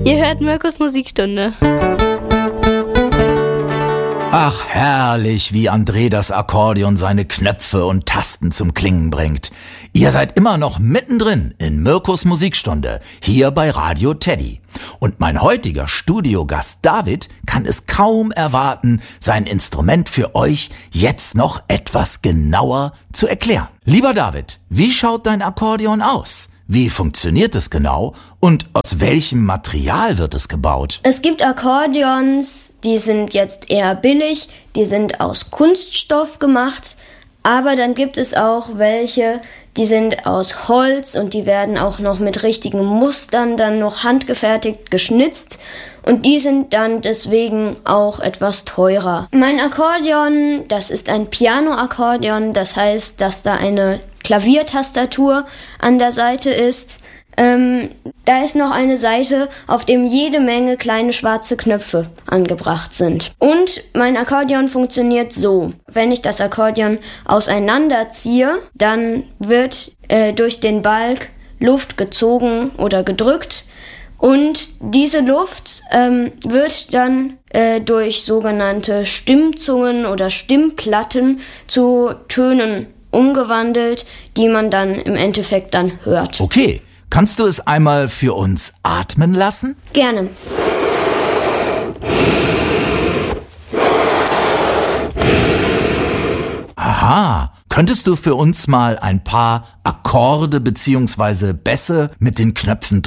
Ihr hört Mirkos Musikstunde. Ach, herrlich, wie André das Akkordeon seine Knöpfe und Tasten zum Klingen bringt. Ihr seid immer noch mittendrin in Mirkos Musikstunde, hier bei Radio Teddy. Und mein heutiger Studiogast David kann es kaum erwarten, sein Instrument für euch jetzt noch etwas genauer zu erklären. Lieber David, wie schaut dein Akkordeon aus? Wie funktioniert es genau und aus welchem Material wird es gebaut? Es gibt Akkordeons, die sind jetzt eher billig, die sind aus Kunststoff gemacht, aber dann gibt es auch welche, die sind aus Holz und die werden auch noch mit richtigen Mustern dann noch handgefertigt geschnitzt und die sind dann deswegen auch etwas teurer. Mein Akkordeon, das ist ein Piano-Akkordeon, das heißt, dass da eine Klaviertastatur an der Seite ist. Da ist noch eine Seite, auf dem jede Menge kleine schwarze Knöpfe angebracht sind. Und mein Akkordeon funktioniert so. Wenn ich das Akkordeon auseinanderziehe, dann wird durch den Balg Luft gezogen oder gedrückt. Und diese Luft wird dann durch sogenannte Stimmzungen oder Stimmplatten zu Tönen umgewandelt, die man dann im Endeffekt dann hört. Okay, kannst du es einmal für uns atmen lassen? Gerne. Aha, könntest du für uns mal ein paar Akkorde bzw. Bässe mit den Knöpfen